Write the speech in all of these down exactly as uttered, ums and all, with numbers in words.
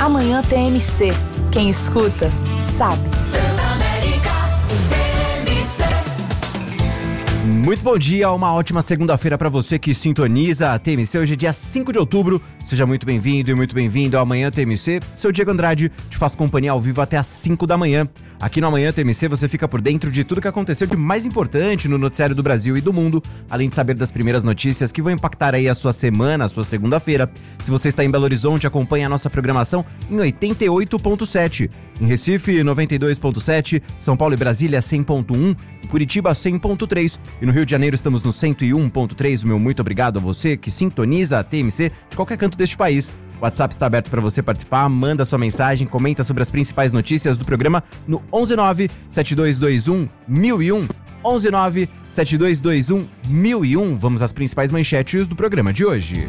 Amanhã T M C. Quem escuta, sabe. Muito bom dia, uma ótima segunda-feira para você que sintoniza a T M C. Hoje é dia cinco de outubro, seja muito bem-vindo e muito bem-vindo ao Amanhã T M C. Seu Diego Andrade te faz companhia ao vivo até às cinco da manhã. Aqui no Amanhã T M C você fica por dentro de tudo que aconteceu de mais importante no noticiário do Brasil e do mundo, além de saber das primeiras notícias que vão impactar aí a sua semana, a sua segunda-feira. Se você está em Belo Horizonte, acompanhe a nossa programação em oitenta e oito ponto sete. Em Recife, noventa e dois ponto sete, São Paulo e Brasília, cem ponto um, em Curitiba, cem ponto três e no Rio de Janeiro estamos no cento e um ponto três. O meu muito obrigado a você que sintoniza a T M C de qualquer canto deste país. O WhatsApp está aberto para você participar, manda sua mensagem, comenta sobre as principais notícias do programa no onze nove sete dois dois um mil e um, onze nove sete dois dois um mil e um. Vamos às principais manchetes do programa de hoje.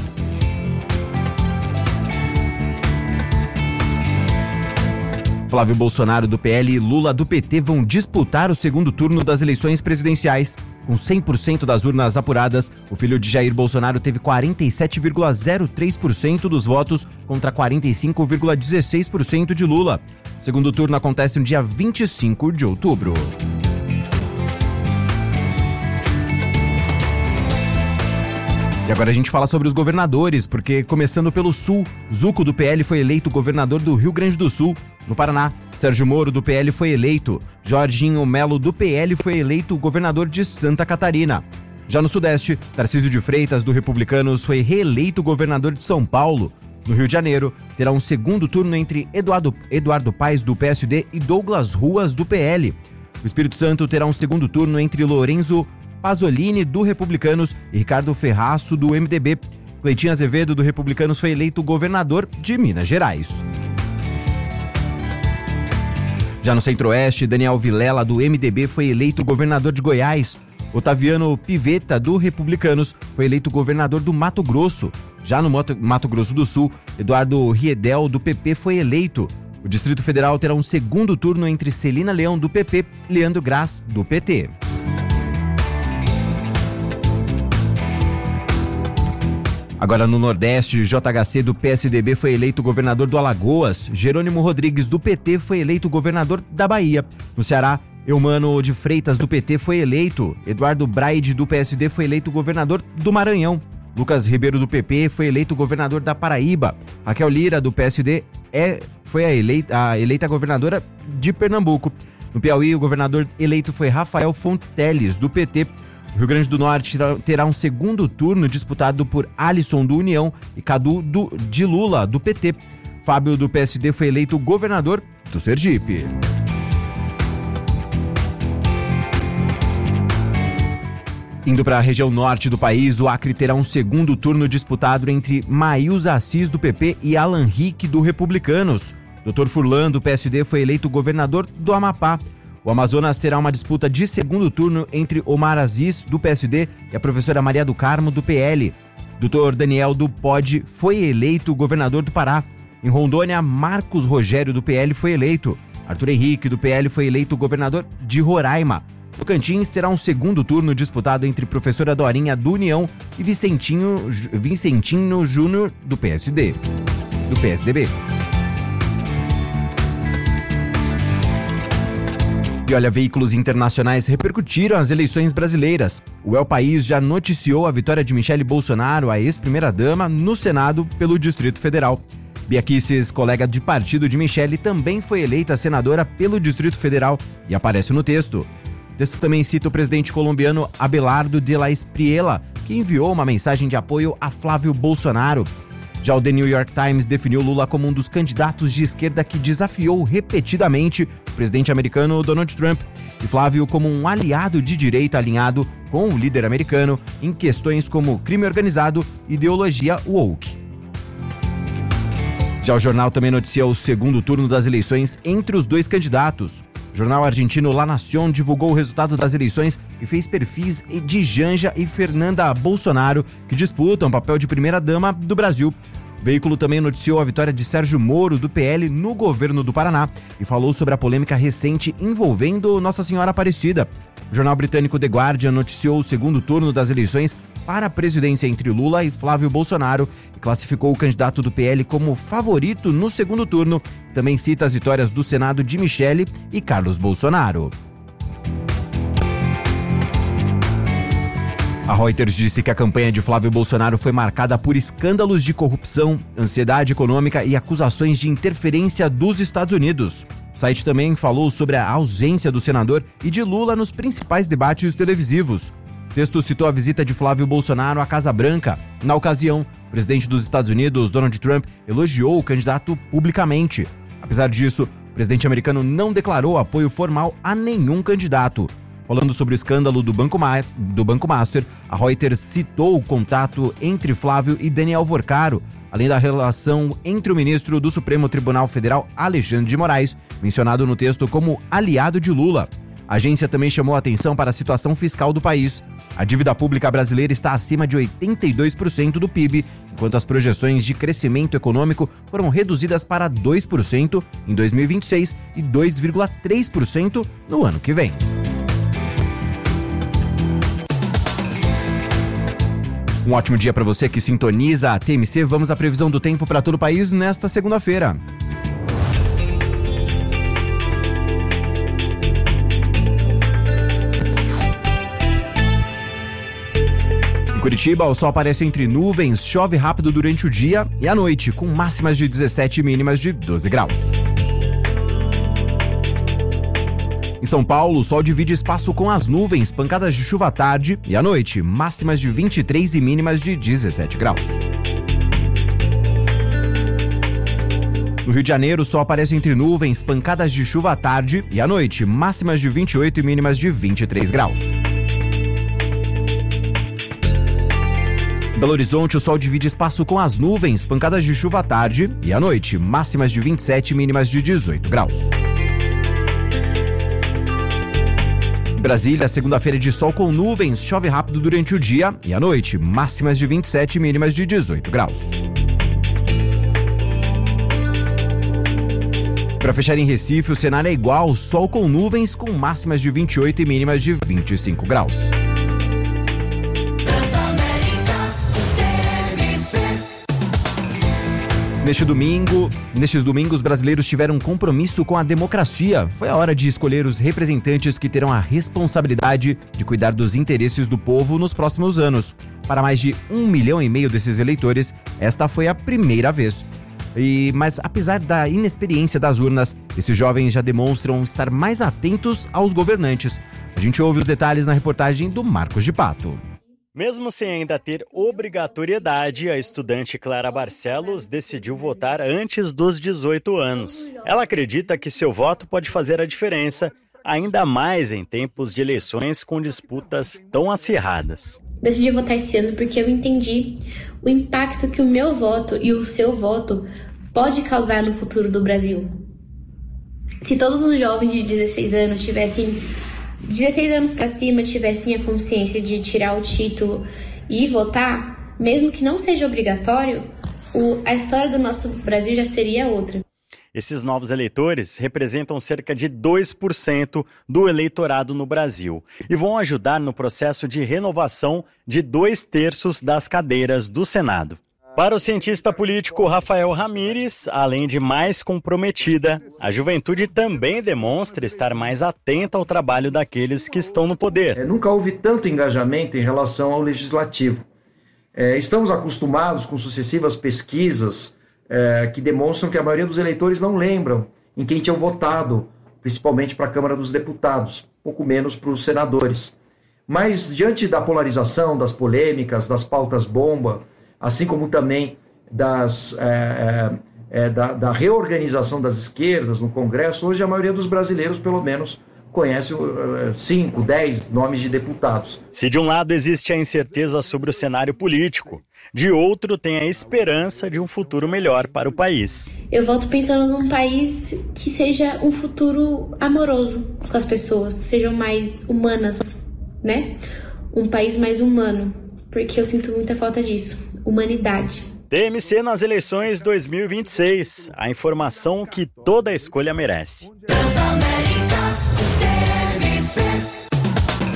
Flávio Bolsonaro do P L e Lula do P T vão disputar o segundo turno das eleições presidenciais. Com cem por cento das urnas apuradas, o filho de Jair Bolsonaro teve quarenta e sete vírgula zero três por cento dos votos contra quarenta e cinco vírgula dezesseis por cento de Lula. O segundo turno acontece no dia vinte e cinco de outubro. E agora a gente fala sobre os governadores, porque começando pelo Sul, Zuco do P L foi eleito governador do Rio Grande do Sul. No Paraná, Sérgio Moro do P L foi eleito. Jorginho Melo do P L foi eleito governador de Santa Catarina. Já no Sudeste, Tarcísio de Freitas do Republicanos foi reeleito governador de São Paulo. No Rio de Janeiro, terá um segundo turno entre Eduardo, Eduardo Paes do P S D e Douglas Ruas do P L. O Espírito Santo terá um segundo turno entre Lorenzo Pasolini, do Republicanos, e Ricardo Ferraço, do M D B. Cleitinho Azevedo, do Republicanos, foi eleito governador de Minas Gerais. Já no Centro-Oeste, Daniel Vilela, do M D B, foi eleito governador de Goiás. Otaviano Pivetta, do Republicanos, foi eleito governador do Mato Grosso. Já no Mato Grosso do Sul, Eduardo Riedel, do P P, foi eleito. O Distrito Federal terá um segundo turno entre Celina Leão, do P P, e Leandro Graz, do P T. Agora no Nordeste, J H C do P S D B foi eleito governador do Alagoas, Jerônimo Rodrigues do P T foi eleito governador da Bahia. No Ceará, Eumano de Freitas do P T foi eleito, Eduardo Braide do P S D foi eleito governador do Maranhão. Lucas Ribeiro do P P foi eleito governador da Paraíba. Raquel Lira do P S D é, foi a eleita, a eleita governadora de Pernambuco. No Piauí, o governador eleito foi Rafael Fonteles do P T. O Rio Grande do Norte terá um segundo turno disputado por Alisson do União e Cadu do, de Lula do P T. Fábio do P S D foi eleito governador do Sergipe. Indo para a região norte do país, o Acre terá um segundo turno disputado entre Maílza Assis do P P e Alan Rick do Republicanos. doutor Furlan do P S D foi eleito governador do Amapá. O Amazonas terá uma disputa de segundo turno entre Omar Aziz, do P S D, e a professora Maria do Carmo, do P L. doutor Daniel do P O D foi eleito governador do Pará. Em Rondônia, Marcos Rogério, do P L, foi eleito. Arthur Henrique, do P L, foi eleito governador de Roraima. Tocantins terá um segundo turno disputado entre professora Dorinha, do União, e Vicentinho, Vicentinho Júnior, do P S D, do P S D B. E olha, veículos internacionais repercutiram as eleições brasileiras. O El País já noticiou a vitória de Michele Bolsonaro, a ex-primeira-dama, no Senado pelo Distrito Federal. Bia Kicis, colega de partido de Michele, também foi eleita senadora pelo Distrito Federal e aparece no texto. O texto também cita o presidente colombiano Abelardo de la Espriella, que enviou uma mensagem de apoio a Flávio Bolsonaro. Já o The New York Times definiu Lula como um dos candidatos de esquerda que desafiou repetidamente o presidente americano Donald Trump e Flávio como um aliado de direita alinhado com o líder americano em questões como crime organizado e ideologia woke. Já o jornal também noticia o segundo turno das eleições entre os dois candidatos. O jornal argentino La Nación divulgou o resultado das eleições e fez perfis de Janja e Fernanda Bolsonaro, que disputam o papel de primeira-dama do Brasil. O veículo também noticiou a vitória de Sérgio Moro, do P L, no governo do Paraná e falou sobre a polêmica recente envolvendo Nossa Senhora Aparecida. O jornal britânico The Guardian noticiou o segundo turno das eleições para a presidência entre Lula e Flávio Bolsonaro e classificou o candidato do P L como favorito no segundo turno. Também cita as vitórias do Senado de Michele e Carlos Bolsonaro. A Reuters disse que a campanha de Flávio Bolsonaro foi marcada por escândalos de corrupção, ansiedade econômica e acusações de interferência dos Estados Unidos. O site também falou sobre a ausência do senador e de Lula nos principais debates televisivos. O texto citou a visita de Flávio Bolsonaro à Casa Branca. Na ocasião, o presidente dos Estados Unidos, Donald Trump, elogiou o candidato publicamente. Apesar disso, o presidente americano não declarou apoio formal a nenhum candidato. Falando sobre o escândalo do Banco, Mas, do Banco Master, a Reuters citou o contato entre Flávio e Daniel Vorcaro, além da relação entre o ministro do Supremo Tribunal Federal, Alexandre de Moraes, mencionado no texto como aliado de Lula. A agência também chamou a atenção para a situação fiscal do país. A dívida pública brasileira está acima de oitenta e dois por cento do P I B, enquanto as projeções de crescimento econômico foram reduzidas para dois por cento em dois mil e vinte e seis e dois vírgula três por cento no ano que vem. Um ótimo dia para você que sintoniza a T M C. Vamos à previsão do tempo para todo o país nesta segunda-feira. Em Curitiba, o sol aparece entre nuvens, chove rápido durante o dia e à noite, com máximas de dezessete e mínimas de doze graus. Em São Paulo, o sol divide espaço com as nuvens, pancadas de chuva à tarde e à noite, máximas de vinte e três e mínimas de dezessete graus. No Rio de Janeiro, o sol aparece entre nuvens, pancadas de chuva à tarde e à noite, máximas de vinte e oito e mínimas de vinte e três graus. Em Belo Horizonte, o sol divide espaço com as nuvens, pancadas de chuva à tarde e à noite, máximas de vinte e sete e mínimas de dezoito graus. Em Brasília, segunda-feira de sol com nuvens, chove rápido durante o dia e à noite, máximas de vinte e sete e mínimas de dezoito graus. Para fechar em Recife, o cenário é igual, sol com nuvens com máximas de vinte e oito e mínimas de vinte e cinco graus. Neste domingo, nestes domingos, brasileiros tiveram um compromisso com a democracia. Foi a hora de escolher os representantes que terão a responsabilidade de cuidar dos interesses do povo nos próximos anos. Para mais de um milhão e meio desses eleitores, esta foi a primeira vez. E, mas apesar da inexperiência das urnas, esses jovens já demonstram estar mais atentos aos governantes. A gente ouve os detalhes na reportagem do Marcos de Pato. Mesmo sem ainda ter obrigatoriedade, a estudante Clara Barcelos decidiu votar antes dos dezoito anos. Ela acredita que seu voto pode fazer a diferença, ainda mais em tempos de eleições com disputas tão acirradas. Decidi votar esse ano porque eu entendi o impacto que o meu voto e o seu voto pode causar no futuro do Brasil. Se todos os jovens de dezesseis anos tivessem dezesseis anos para cima tivessem a consciência de tirar o título e votar, mesmo que não seja obrigatório, o, a história do nosso Brasil já seria outra. Esses novos eleitores representam cerca de dois por cento do eleitorado no Brasil e vão ajudar no processo de renovação de dois terços das cadeiras do Senado. Para o cientista político Rafael Ramírez, além de mais comprometida, a juventude também demonstra estar mais atenta ao trabalho daqueles que estão no poder. É, nunca houve tanto engajamento em relação ao legislativo. É, estamos acostumados com sucessivas pesquisas é, que demonstram que a maioria dos eleitores não lembram em quem tinham votado, principalmente para a Câmara dos Deputados, pouco menos para os senadores. Mas diante da polarização, das polêmicas, das pautas bomba, assim como também das, é, é, da, da reorganização das esquerdas no Congresso, hoje a maioria dos brasileiros, pelo menos, conhece cinco, dez nomes de deputados. Se de um lado existe a incerteza sobre o cenário político, de outro tem a esperança de um futuro melhor para o país. Eu voto pensando num país que seja um futuro amoroso com as pessoas, sejam mais humanas, né? Um país mais humano, porque eu sinto muita falta disso. Humanidade. T M C nas eleições dois mil e vinte e seis. A informação que toda escolha merece. Transamérica, T M C.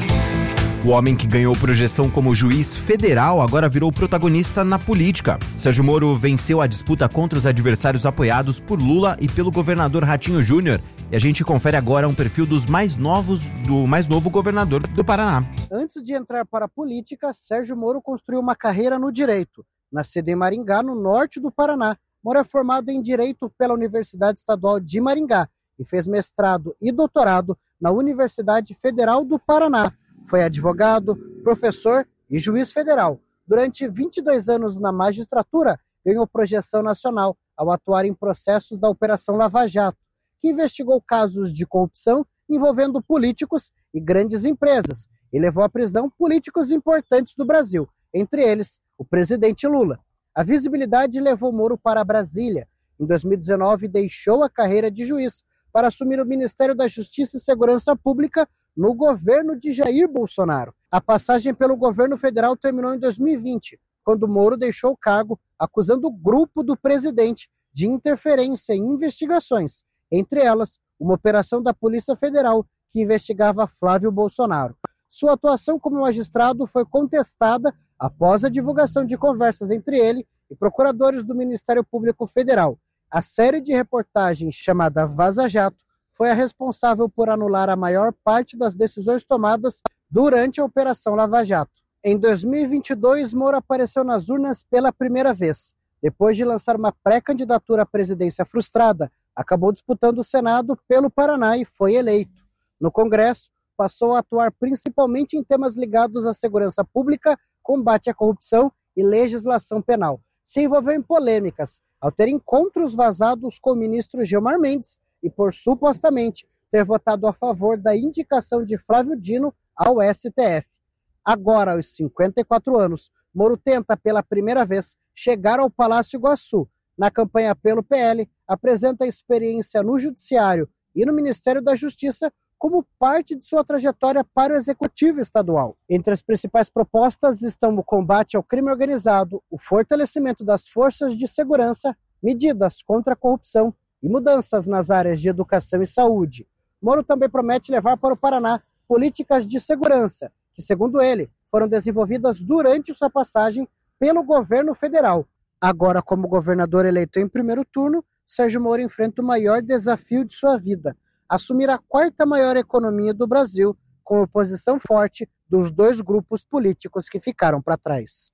O homem que ganhou projeção como juiz federal agora virou protagonista na política. Sérgio Moro venceu a disputa contra os adversários apoiados por Lula e pelo governador Ratinho Júnior. E a gente confere agora um perfil dos mais novos, do mais novo governador do Paraná. Antes de entrar para a política, Sérgio Moro construiu uma carreira no direito. Nascido em Maringá, no norte do Paraná, Moro é formado em Direito pela Universidade Estadual de Maringá e fez mestrado e doutorado na Universidade Federal do Paraná. Foi advogado, professor e juiz federal. Durante vinte e dois anos na magistratura, ganhou projeção nacional ao atuar em processos da Operação Lava Jato, que investigou casos de corrupção envolvendo políticos e grandes empresas e levou à prisão políticos importantes do Brasil, entre eles o presidente Lula. A visibilidade levou Moro para Brasília. Em dois mil e dezenove, deixou a carreira de juiz para assumir o Ministério da Justiça e Segurança Pública no governo de Jair Bolsonaro. A passagem pelo governo federal terminou em dois mil e vinte, quando Moro deixou o cargo, acusando o grupo do presidente de interferência em investigações, entre elas uma operação da Polícia Federal que investigava Flávio Bolsonaro. Sua atuação como magistrado foi contestada após a divulgação de conversas entre ele e procuradores do Ministério Público Federal. A série de reportagens chamada Vaza Jato foi a responsável por anular a maior parte das decisões tomadas durante a Operação Lava Jato. Em dois mil e vinte e dois, Moro apareceu nas urnas pela primeira vez. Depois de lançar uma pré-candidatura à presidência frustrada, acabou disputando o Senado pelo Paraná e foi eleito. No Congresso, passou a atuar principalmente em temas ligados à segurança pública, combate à corrupção e legislação penal. Se envolveu em polêmicas, ao ter encontros vazados com o ministro Gilmar Mendes e por supostamente ter votado a favor da indicação de Flávio Dino ao S T F. Agora, aos cinquenta e quatro anos, Moro tenta pela primeira vez chegar ao Palácio Iguaçu. Na campanha pelo P L, apresenta a experiência no Judiciário e no Ministério da Justiça como parte de sua trajetória para o Executivo Estadual. Entre as principais propostas estão o combate ao crime organizado, o fortalecimento das forças de segurança, medidas contra a corrupção e mudanças nas áreas de educação e saúde. Moro também promete levar para o Paraná políticas de segurança, que, segundo ele, foram desenvolvidas durante sua passagem pelo governo federal. Agora, como governador eleito em primeiro turno, Sérgio Moro enfrenta o maior desafio de sua vida: assumir a quarta maior economia do Brasil, com oposição forte dos dois grupos políticos que ficaram para trás.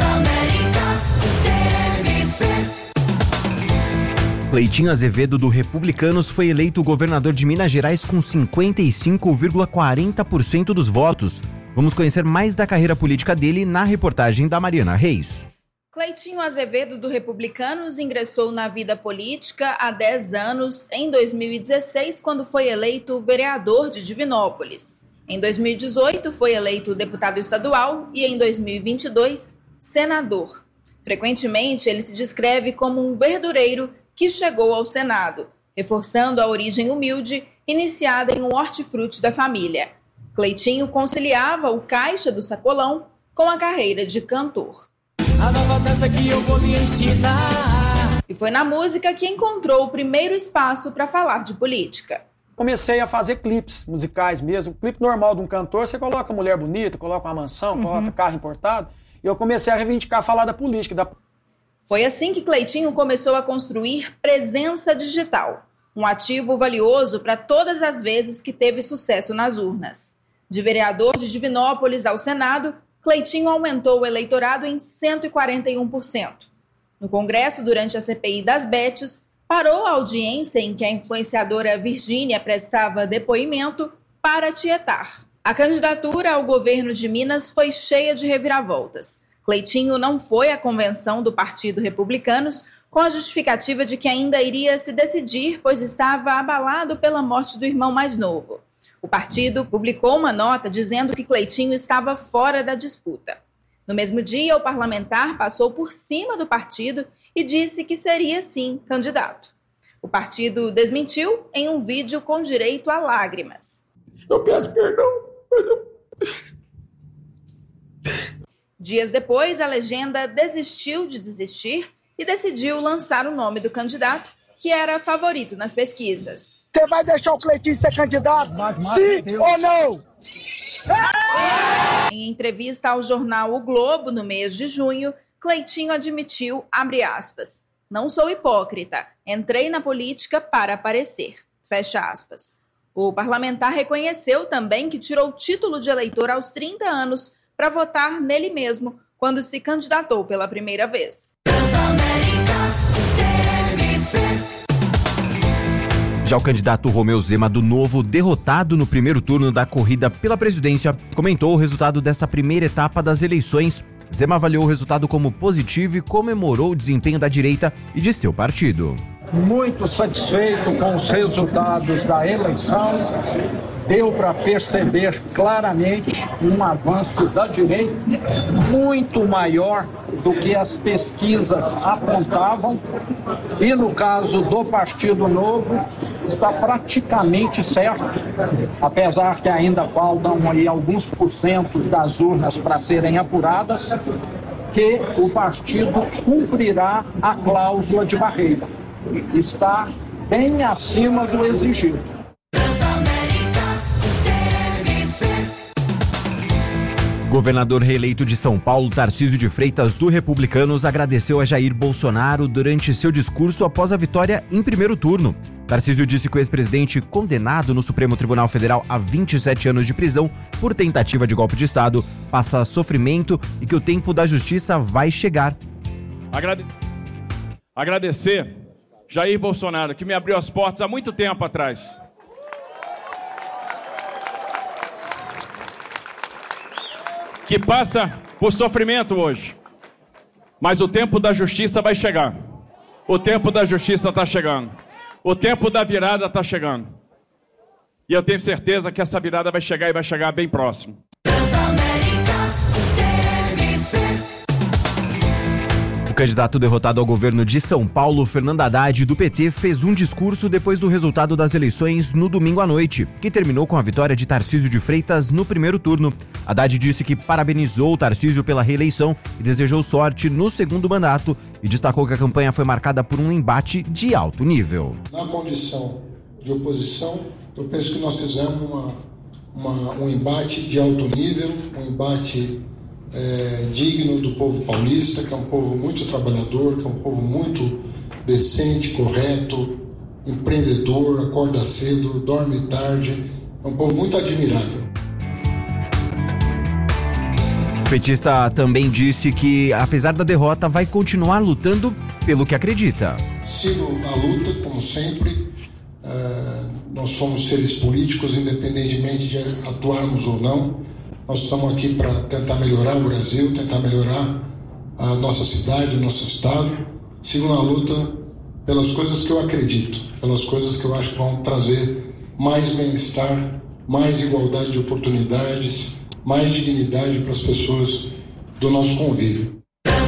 Cleitinho Azevedo, do Republicanos, foi eleito governador de Minas Gerais com cinquenta e cinco vírgula quarenta por cento dos votos. Vamos conhecer mais da carreira política dele na reportagem da Mariana Reis. Cleitinho Azevedo, do Republicanos, ingressou na vida política há dez anos, em dois mil e dezesseis, quando foi eleito vereador de Divinópolis. Em dois mil e dezoito, foi eleito deputado estadual e, em dois mil e vinte e dois, senador. Frequentemente, ele se descreve como um verdureiro que chegou ao Senado, reforçando a origem humilde iniciada em um hortifruti da família. Cleitinho conciliava o caixa do sacolão com a carreira de cantor. A nova dança que eu vou lhe ensinar. E foi na música que encontrou o primeiro espaço para falar de política. Comecei a fazer clipes musicais mesmo. O clipe normal de um cantor, você coloca mulher bonita, coloca uma mansão, uhum. coloca carro importado. E eu comecei a reivindicar, falar da política. Da... Foi assim que Cleitinho começou a construir presença digital, um ativo valioso para todas as vezes que teve sucesso nas urnas. De vereador de Divinópolis ao Senado, Cleitinho aumentou o eleitorado em cento e quarenta e um por cento. No Congresso, durante a C P I das Betes, parou a audiência em que a influenciadora Virgínia prestava depoimento para tietar. A candidatura ao governo de Minas foi cheia de reviravoltas. Cleitinho não foi à convenção do Partido Republicanos com a justificativa de que ainda iria se decidir, pois estava abalado pela morte do irmão mais novo. O partido publicou uma nota dizendo que Cleitinho estava fora da disputa. No mesmo dia, o parlamentar passou por cima do partido e disse que seria, sim, candidato. O partido desmentiu em um vídeo com direito a lágrimas. Eu peço perdão, mas eu... Dias depois, a legenda desistiu de desistir e decidiu lançar o nome do candidato, que era favorito nas pesquisas. Você vai deixar o Cleitinho ser candidato? Sim ou não? Em entrevista ao jornal O Globo no mês de junho, Cleitinho admitiu, abre aspas, não sou hipócrita, entrei na política para aparecer, fecha aspas. O parlamentar reconheceu também que tirou o título de eleitor aos trinta anos para votar nele mesmo quando se candidatou pela primeira vez. Já o candidato Romeu Zema do Novo, derrotado no primeiro turno da corrida pela presidência, comentou o resultado dessa primeira etapa das eleições. Zema avaliou o resultado como positivo e comemorou o desempenho da direita e de seu partido. Muito satisfeito com os resultados da eleição, deu para perceber claramente um avanço da direita muito maior do que as pesquisas apontavam e no caso do Partido Novo está praticamente certo, apesar que ainda faltam aí alguns porcentos das urnas para serem apuradas, que o partido cumprirá a cláusula de barreira. Está bem acima do exigido. Governador reeleito de São Paulo, Tarcísio de Freitas, do Republicanos, agradeceu a Jair Bolsonaro durante seu discurso após a vitória em primeiro turno. Tarcísio disse que o ex-presidente, condenado no Supremo Tribunal Federal a vinte e sete anos de prisão por tentativa de golpe de Estado, passa sofrimento e que o tempo da justiça vai chegar. Agrade... Agradecer Jair Bolsonaro, que me abriu as portas há muito tempo atrás. Que passa por sofrimento hoje. Mas o tempo da justiça vai chegar. O tempo da justiça está chegando. O tempo da virada está chegando. E eu tenho certeza que essa virada vai chegar e vai chegar bem próximo. O candidato derrotado ao governo de São Paulo, Fernando Haddad, do P T, fez um discurso depois do resultado das eleições no domingo à noite, que terminou com a vitória de Tarcísio de Freitas no primeiro turno. Haddad disse que parabenizou Tarcísio pela reeleição e desejou sorte no segundo mandato e destacou que a campanha foi marcada por um embate de alto nível. Na condição de oposição, eu penso que nós fizemos uma, uma, um embate de alto nível, um embate É, digno do povo paulista, que é um povo muito trabalhador, que é um povo muito decente, correto, empreendedor, acorda cedo, dorme tarde, é um povo muito admirável. O petista também disse que, apesar da derrota, vai continuar lutando pelo que acredita. Sigo a luta, como sempre. É, nós somos seres políticos, independentemente de atuarmos ou não. Nós estamos aqui para tentar melhorar o Brasil, tentar melhorar a nossa cidade, o nosso estado. Sigo na luta pelas coisas que eu acredito, pelas coisas que eu acho que vão trazer mais bem-estar, mais igualdade de oportunidades, mais dignidade para as pessoas do nosso convívio.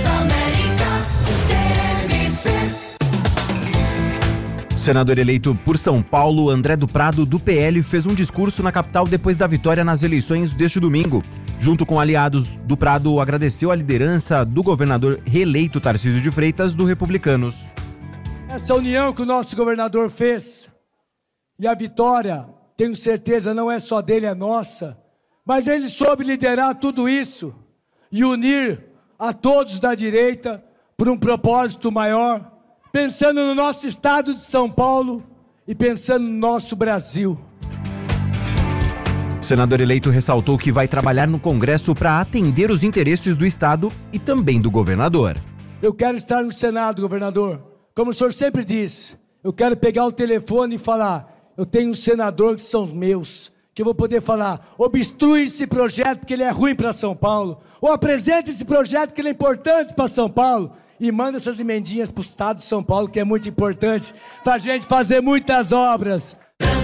O senador eleito por São Paulo, André do Prado, do P L, fez um discurso na capital depois da vitória nas eleições deste domingo. Junto com aliados, do Prado agradeceu a liderança do governador reeleito Tarcísio de Freitas, do Republicanos. Essa união que o nosso governador fez, e a vitória, tenho certeza, não é só dele, é nossa, mas ele soube liderar tudo isso e unir a todos da direita por um propósito maior, pensando no nosso estado de São Paulo e pensando no nosso Brasil. O senador eleito ressaltou que vai trabalhar no Congresso para atender os interesses do estado e também do governador. Eu quero estar no Senado, governador. Como o senhor sempre diz, eu quero pegar o telefone e falar, eu tenho um senador que são meus, que eu vou poder falar, obstrui esse projeto porque ele é ruim para São Paulo, ou apresente esse projeto que ele é importante para São Paulo, e manda essas emendinhas para o estado de São Paulo, que é muito importante, para a gente fazer muitas obras.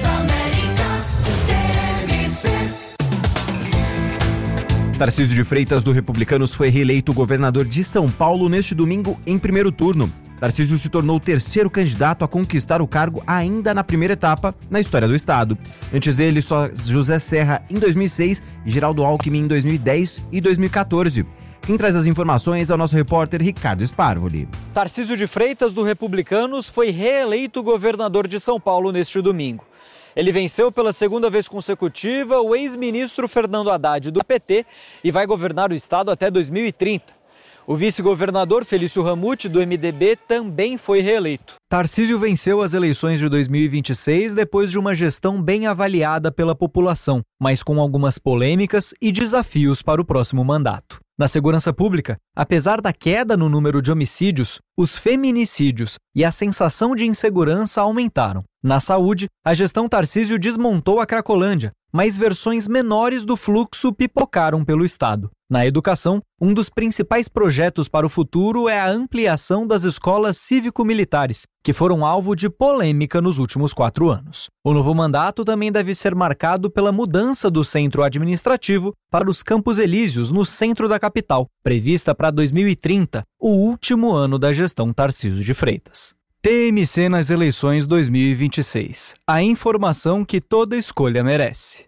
Tarcísio de Freitas, do Republicanos, foi reeleito governador de São Paulo neste domingo em primeiro turno. Tarcísio se tornou o terceiro candidato a conquistar o cargo ainda na primeira etapa na história do estado. Antes dele, só José Serra em dois mil e seis e Geraldo Alckmin em dois mil e dez e dois mil e quatorze. Quem traz as informações é o nosso repórter Ricardo Sparvoli. Tarcísio de Freitas, do Republicanos, foi reeleito governador de São Paulo neste domingo. Ele venceu pela segunda vez consecutiva o ex-ministro Fernando Haddad do P T e vai governar o estado até dois mil e trinta. O vice-governador Felício Ramute, do M D B, também foi reeleito. Tarcísio venceu as eleições de dois mil e vinte e seis depois de uma gestão bem avaliada pela população, mas com algumas polêmicas e desafios para o próximo mandato. Na segurança pública, apesar da queda no número de homicídios, os feminicídios e a sensação de insegurança aumentaram. Na saúde, a gestão Tarcísio desmontou a Cracolândia, mas versões menores do fluxo pipocaram pelo estado. Na educação, um dos principais projetos para o futuro é a ampliação das escolas cívico-militares, que foram alvo de polêmica nos últimos quatro anos. O novo mandato também deve ser marcado pela mudança do centro administrativo para os Campos Elíseos, no centro da capital, prevista para dois mil e trinta, o último ano da gestão Tarcísio de Freitas. T M C nas eleições dois mil e vinte e seis. A informação que toda escolha merece.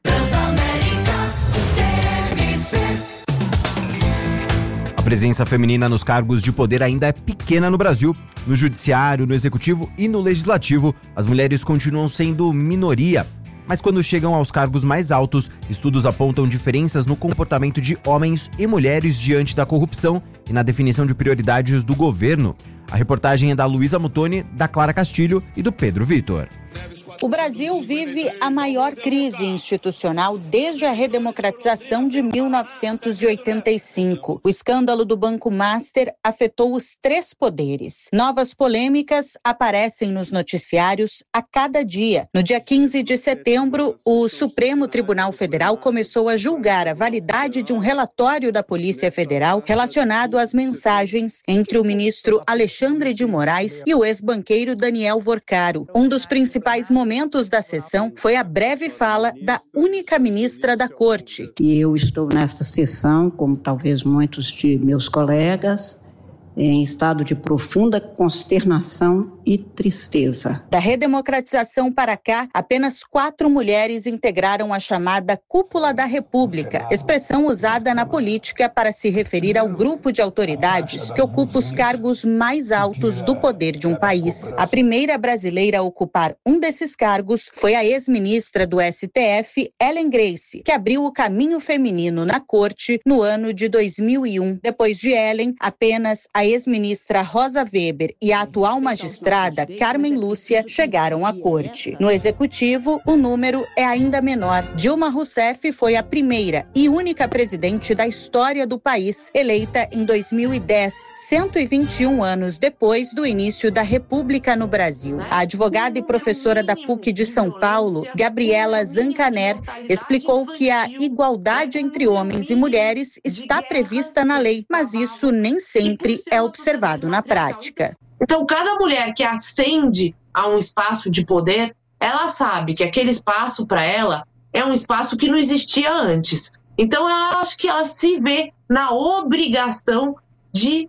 A presença feminina nos cargos de poder ainda é pequena no Brasil. No judiciário, no executivo e no legislativo, as mulheres continuam sendo minoria. Mas quando chegam aos cargos mais altos, estudos apontam diferenças no comportamento de homens e mulheres diante da corrupção e na definição de prioridades do governo. A reportagem é da Luísa Muttoni, da Clara Castilho e do Pedro Vitor. O Brasil vive a maior crise institucional desde a redemocratização de mil novecentos e oitenta e cinco. O escândalo do Banco Master afetou os três poderes. Novas polêmicas aparecem nos noticiários a cada dia. No dia quinze de setembro, o Supremo Tribunal Federal começou a julgar a validade de um relatório da Polícia Federal relacionado às mensagens entre o ministro Alexandre de Moraes e o ex-banqueiro Daniel Vorcaro. Um dos principais momentos momentos da sessão foi a breve fala da única ministra da Corte. E eu estou nesta sessão, como talvez muitos de meus colegas, em estado de profunda consternação e tristeza. Da redemocratização para cá, apenas quatro mulheres integraram a chamada Cúpula da República, expressão usada na política para se referir ao grupo de autoridades que ocupa os cargos mais altos do poder de um país. A primeira brasileira a ocupar um desses cargos foi a ex-ministra do S T F, Ellen Grace, que abriu o caminho feminino na corte no ano de dois mil e um. Depois de Ellen, apenas a ex-ministra Rosa Weber e a atual magistrada Carmen Lúcia chegaram à corte. No executivo, o número é ainda menor. Dilma Rousseff foi a primeira e única presidente da história do país, eleita em dois mil e dez, cento e vinte e um anos depois do início da República no Brasil. A advogada e professora da P U C de São Paulo, Gabriela Zancaner, explicou que a igualdade entre homens e mulheres está prevista na lei, mas isso nem sempre é observado na prática. Então, cada mulher que ascende a um espaço de poder, ela sabe que aquele espaço para ela é um espaço que não existia antes. Então, eu acho que ela se vê na obrigação de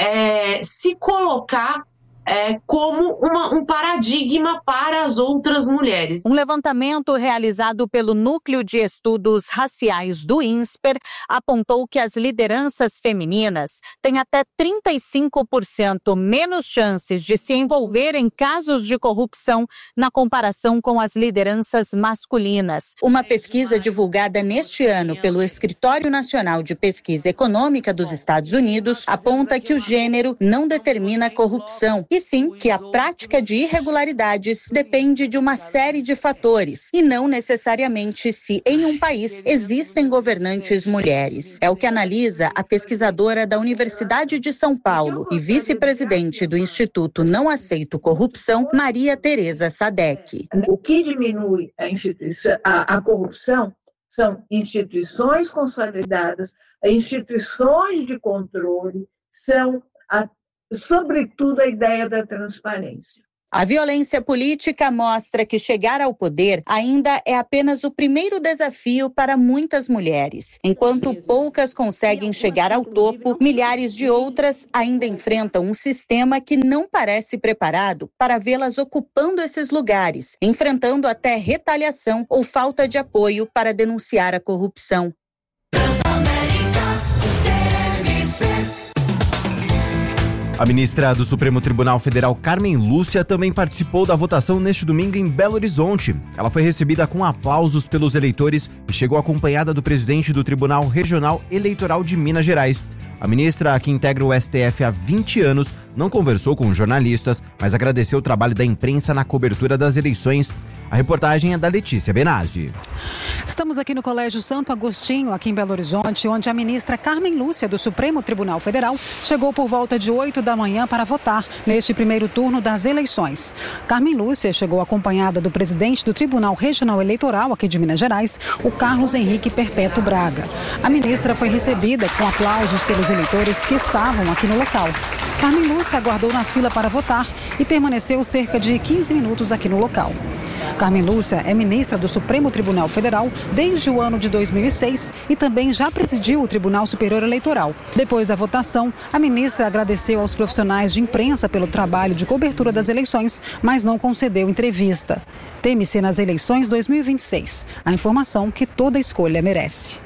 é, se colocar É, como uma, um paradigma para as outras mulheres. Um levantamento realizado pelo Núcleo de Estudos Raciais do INSPER apontou que as lideranças femininas têm até trinta e cinco por cento menos chances de se envolver em casos de corrupção na comparação com as lideranças masculinas. Uma pesquisa divulgada neste ano pelo Escritório Nacional de Pesquisa Econômica dos Estados Unidos aponta que o gênero não determina a corrupção, e sim que a prática de irregularidades depende de uma série de fatores e não necessariamente se em um país existem governantes mulheres. É o que analisa a pesquisadora da Universidade de São Paulo e vice-presidente do Instituto Não Aceito Corrupção, Maria Tereza Sadek. O que diminui a, instituição, a, a corrupção são instituições consolidadas, instituições de controle, são a sobretudo a ideia da transparência. A violência política mostra que chegar ao poder ainda é apenas o primeiro desafio para muitas mulheres. Enquanto poucas conseguem chegar ao topo, milhares de outras ainda enfrentam um sistema que não parece preparado para vê-las ocupando esses lugares, enfrentando até retaliação ou falta de apoio para denunciar a corrupção. A ministra do Supremo Tribunal Federal, Carmen Lúcia, também participou da votação neste domingo em Belo Horizonte. Ela foi recebida com aplausos pelos eleitores e chegou acompanhada do presidente do Tribunal Regional Eleitoral de Minas Gerais. A ministra, que integra o S T F há vinte anos, não conversou com jornalistas, mas agradeceu o trabalho da imprensa na cobertura das eleições. A reportagem é da Letícia Benazzi. Estamos aqui no Colégio Santo Agostinho, aqui em Belo Horizonte, onde a ministra Carmen Lúcia, do Supremo Tribunal Federal, chegou por volta de oito da manhã para votar neste primeiro turno das eleições. Carmen Lúcia chegou acompanhada do presidente do Tribunal Regional Eleitoral aqui de Minas Gerais, o Carlos Henrique Perpétuo Braga. A ministra foi recebida com aplausos pelos eleitores que estavam aqui no local. Carmen Lúcia aguardou na fila para votar e permaneceu cerca de quinze minutos aqui no local. Carmen Lúcia é ministra do Supremo Tribunal Federal desde o ano de dois mil e seis e também já presidiu o Tribunal Superior Eleitoral. Depois da votação, a ministra agradeceu aos profissionais de imprensa pelo trabalho de cobertura das eleições, mas não concedeu entrevista. Teme-se nas eleições dois mil e vinte e seis. A informação que toda escolha merece.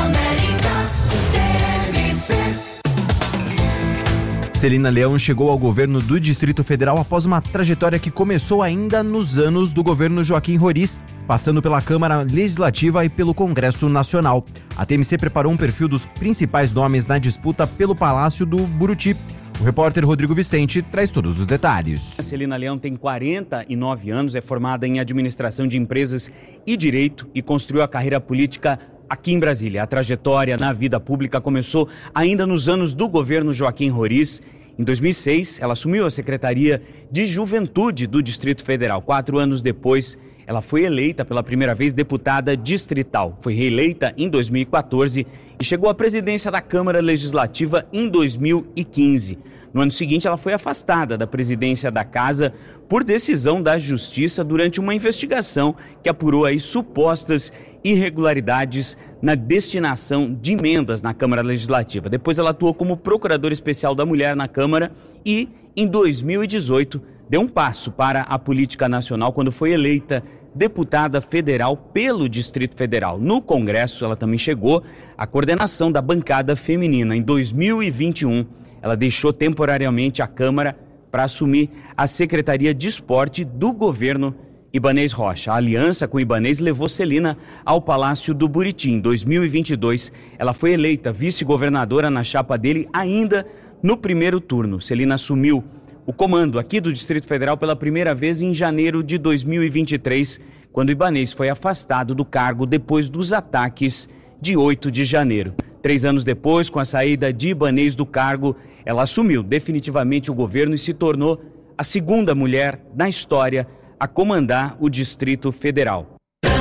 Celina Leão chegou ao governo do Distrito Federal após uma trajetória que começou ainda nos anos do governo Joaquim Roriz, passando pela Câmara Legislativa e pelo Congresso Nacional. A T M C preparou um perfil dos principais nomes na disputa pelo Palácio do Buriti. O repórter Rodrigo Vicente traz todos os detalhes. A Celina Leão tem quarenta e nove anos, é formada em administração de empresas e direito e construiu a carreira política aqui em Brasília. A trajetória na vida pública começou ainda nos anos do governo Joaquim Roriz. Em dois mil e seis, ela assumiu a Secretaria de Juventude do Distrito Federal. Quatro anos depois, ela foi eleita pela primeira vez deputada distrital. Foi reeleita em dois mil e quatorze e chegou à presidência da Câmara Legislativa em dois mil e quinze. No ano seguinte, ela foi afastada da presidência da Casa por decisão da Justiça durante uma investigação que apurou aí supostas irregularidades na destinação de emendas na Câmara Legislativa. Depois ela atuou como procuradora especial da mulher na Câmara e, em dois mil e dezoito, deu um passo para a política nacional quando foi eleita deputada federal pelo Distrito Federal. No Congresso, ela também chegou à coordenação da bancada feminina. Em dois mil e vinte e um, ela deixou temporariamente a Câmara para assumir a Secretaria de Esporte do governo Ibanez Rocha. A aliança com Ibanez levou Celina ao Palácio do Buriti. Em dois mil e vinte e dois, ela foi eleita vice-governadora na chapa dele ainda no primeiro turno. Celina assumiu o comando aqui do Distrito Federal pela primeira vez em janeiro de dois mil e vinte e três, quando Ibanez foi afastado do cargo depois dos ataques de oito de janeiro. Três anos depois, com a saída de Ibanez do cargo, ela assumiu definitivamente o governo e se tornou a segunda mulher na história a comandar o Distrito Federal.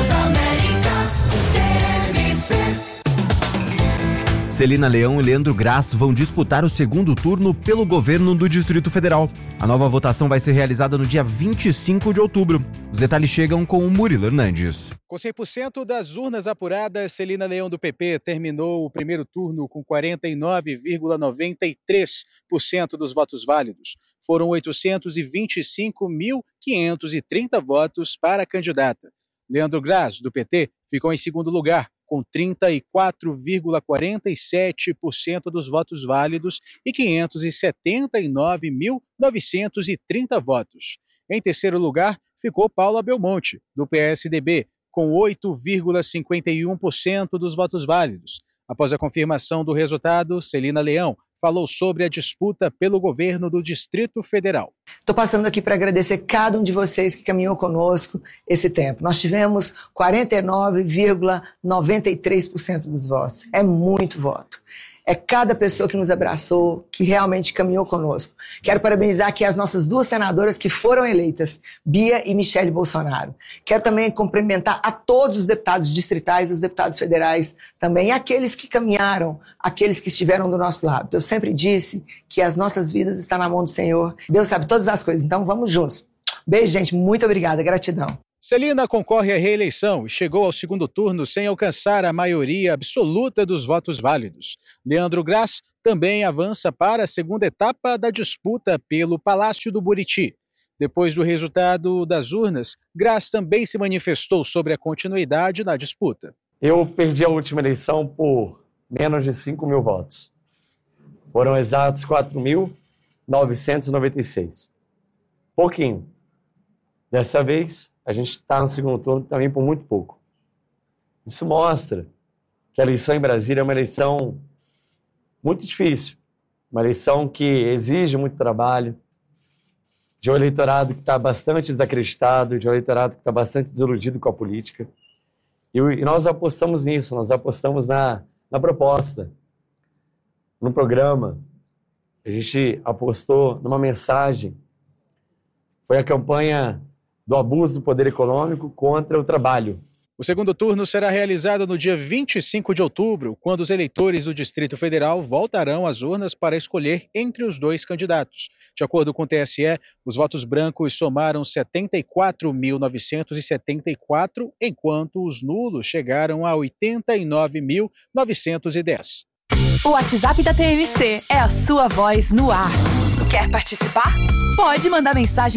Celina Leão e Leandro Graz vão disputar o segundo turno pelo governo do Distrito Federal. A nova votação vai ser realizada no dia vinte e cinco de outubro. Os detalhes chegam com o Murilo Hernandes. Com cem por cento das urnas apuradas, Celina Leão do P P terminou o primeiro turno com quarenta e nove vírgula noventa e três por cento dos votos válidos. Foram oitocentos e vinte e cinco mil quinhentos e trinta votos para a candidata. Leandro Graz, do P T, ficou em segundo lugar, com trinta e quatro vírgula quarenta e sete por cento dos votos válidos e quinhentos e setenta e nove mil novecentos e trinta votos. Em terceiro lugar, ficou Paula Belmonte, do P S D B, com oito vírgula cinquenta e um por cento dos votos válidos. Após a confirmação do resultado, Celina Leão falou sobre a disputa pelo governo do Distrito Federal. Estou passando aqui para agradecer cada um de vocês que caminhou conosco esse tempo. Nós tivemos quarenta e nove vírgula noventa e três por cento dos votos. É muito voto. É cada pessoa que nos abraçou, que realmente caminhou conosco. Quero parabenizar aqui as nossas duas senadoras que foram eleitas, Bia e Michele Bolsonaro. Quero também cumprimentar a todos os deputados distritais e os deputados federais também, e aqueles que caminharam, aqueles que estiveram do nosso lado. Eu sempre disse que as nossas vidas estão na mão do Senhor. Deus sabe todas as coisas, então vamos juntos. Beijo, gente. Muito obrigada. Gratidão. Celina concorre à reeleição e chegou ao segundo turno sem alcançar a maioria absoluta dos votos válidos. Leandro Graz também avança para a segunda etapa da disputa pelo Palácio do Buriti. Depois do resultado das urnas, Graz também se manifestou sobre a continuidade na disputa. Eu perdi a última eleição por menos de cinco mil votos. Foram exatos quatro mil novecentos e noventa e seis. Pouquinho. Dessa vez, a gente está no segundo turno também por muito pouco. Isso mostra que a eleição em Brasília é uma eleição muito difícil, uma eleição que exige muito trabalho, de um eleitorado que está bastante desacreditado, de um eleitorado que está bastante desiludido com a política. E, e nós apostamos nisso, nós apostamos na, na proposta, no programa. A gente apostou numa mensagem. Foi a campanha do abuso do poder econômico contra o trabalho. O segundo turno será realizado no dia vinte e cinco de outubro, quando os eleitores do Distrito Federal voltarão às urnas para escolher entre os dois candidatos. De acordo com o T S E, os votos brancos somaram setenta e quatro mil novecentos e setenta e quatro, enquanto os nulos chegaram a oitenta e nove mil novecentos e dez. O WhatsApp da T M C é a sua voz no ar. Quer participar? Pode mandar mensagem